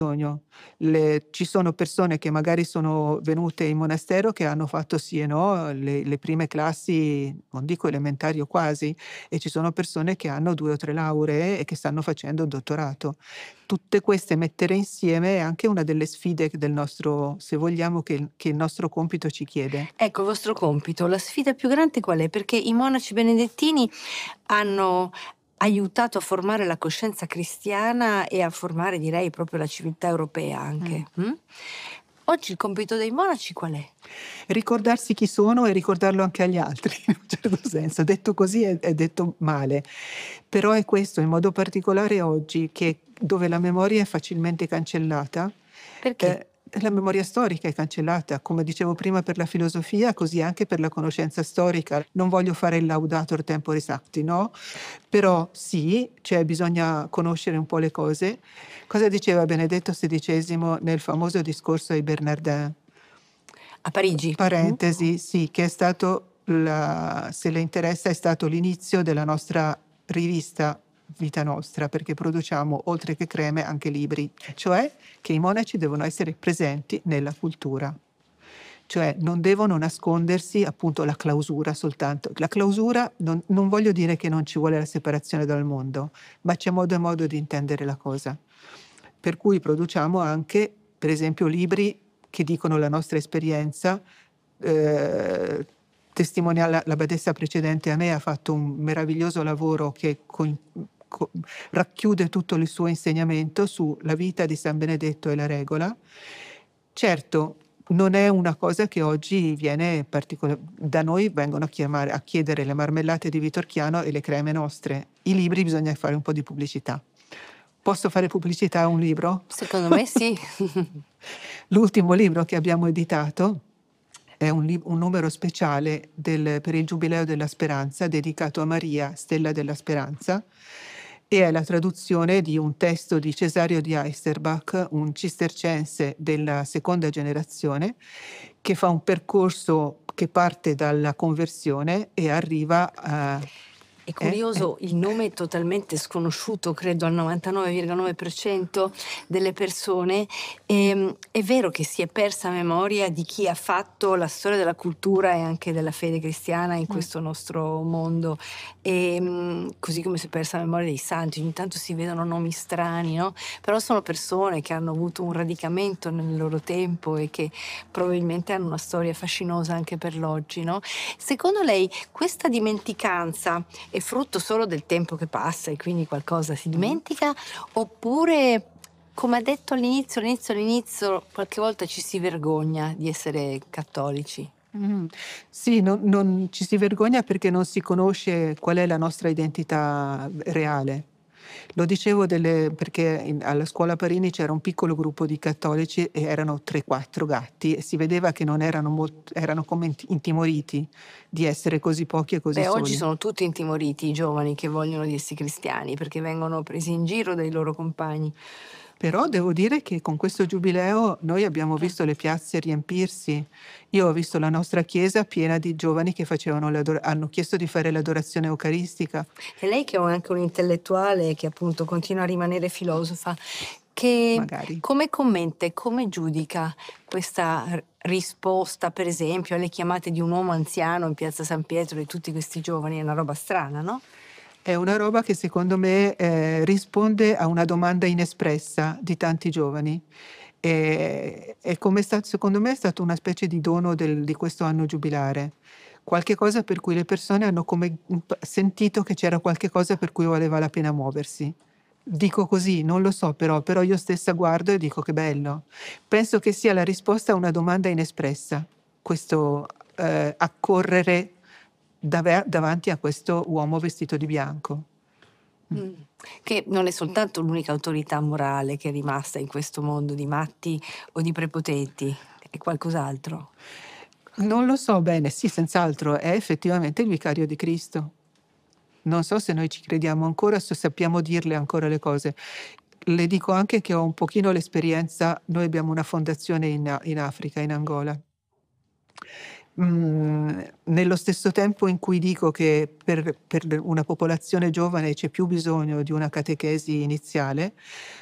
bisogno. Ci sono persone che magari sono venute in monastero che hanno fatto sì e no, le prime classi, non dico elementari o quasi, e ci sono persone che hanno 2 o 3 lauree e che stanno facendo un dottorato. Tutte queste mettere insieme è anche una delle sfide del nostro, se vogliamo, che il nostro compito ci chiede. Ecco, il vostro compito, la sfida più grande qual è? Perché i monaci benedettini hanno aiutato a formare la coscienza cristiana e a formare, direi, proprio la civiltà europea Mh. anche, Oggi il compito dei monaci qual è? Ricordarsi chi sono e ricordarlo anche agli altri, in un certo senso. Detto così è detto male, però è questo, in modo particolare oggi che dove la memoria è facilmente cancellata, Perché? la memoria storica è cancellata, come dicevo prima per la filosofia, così anche per la conoscenza storica. Non voglio fare il laudator temporis acti, no, però sì, cioè bisogna conoscere un po' le cose. Cosa diceva Benedetto XVI nel famoso discorso ai Bernardin? A Parigi? Parentesi, sì, che è stato se le interessa, è stato l'inizio della nostra rivista Vita Nostra, perché produciamo, oltre che creme, anche libri, cioè che i monaci devono essere presenti nella cultura. Cioè non devono nascondersi appunto la clausura soltanto. La clausura non voglio dire che non ci vuole la separazione dal mondo, ma c'è modo e modo di intendere la cosa. Per cui produciamo anche, per esempio, libri che dicono la nostra esperienza. Testimonia la badessa precedente a me ha fatto un meraviglioso lavoro che racchiude tutto il suo insegnamento sulla vita di San Benedetto e la regola. Certo, non è una cosa che oggi viene da noi vengono a chiedere le marmellate di Vitorchiano e le creme nostre. I libri bisogna fare un po' di pubblicità. Posso fare pubblicità a un libro? Secondo me sì. L'ultimo libro che abbiamo editato è un numero speciale per il Giubileo della Speranza, dedicato a Maria, stella della speranza, e è la traduzione di un testo di Cesario di Heisterbach, un cistercense della seconda generazione, che fa un percorso che parte dalla conversione e arriva a... È curioso, il nome è totalmente sconosciuto, credo al 99,9% delle persone. È vero che si è persa memoria di chi ha fatto la storia della cultura e anche della fede cristiana in Mh. questo nostro mondo, così come si è persa la memoria dei santi. Ogni tanto si vedono nomi strani, no, però sono persone che hanno avuto un radicamento nel loro tempo e che probabilmente hanno una storia fascinosa anche per l'oggi, no. Secondo lei questa dimenticanza è frutto solo del tempo che passa e quindi qualcosa si Mh-mh. dimentica, oppure, come ha detto all'inizio, qualche volta ci si vergogna di essere cattolici? Mh. Sì, non ci si vergogna perché non si conosce qual è la nostra identità reale. Lo dicevo perché alla scuola Parini c'era un piccolo gruppo di cattolici e erano 3, 4 gatti e si vedeva che non erano erano come intimoriti di essere così pochi e così Beh, oggi soli. sono tutti intimoriti i giovani che vogliono dirsi cristiani, perché vengono presi in giro dai loro compagni. Però devo dire che con questo giubileo noi abbiamo visto le piazze riempirsi. Io ho visto la nostra chiesa piena di giovani che hanno chiesto di fare l'adorazione eucaristica. E lei che è anche un'intellettuale che appunto continua a rimanere filosofa, che Magari. come commenta e come giudica questa risposta, per esempio, alle chiamate di un uomo anziano in piazza San Pietro di tutti questi giovani? È una roba strana, no? È una roba che secondo me, risponde a una domanda inespressa di tanti giovani. È come secondo me è stato una specie di dono di questo anno giubilare. Qualche cosa per cui le persone hanno come sentito che c'era qualche cosa per cui valeva la pena muoversi. Dico così, non lo so però io stessa guardo e dico: "Che bello". Penso che sia la risposta a una domanda inespressa, questo, accorrere davanti a questo uomo vestito di bianco. Mh. Mh. Che non è soltanto l'unica autorità morale che è rimasta in questo mondo di matti o di prepotenti, è qualcos'altro. Non lo so bene, sì, senz'altro, è effettivamente il vicario di Cristo. Non so se noi ci crediamo ancora, se sappiamo dirle ancora le cose. Le dico anche che ho un pochino l'esperienza. Noi abbiamo una fondazione in Africa, in Angola. Nello stesso tempo in cui dico che per una popolazione giovane c'è più bisogno di una catechesi iniziale,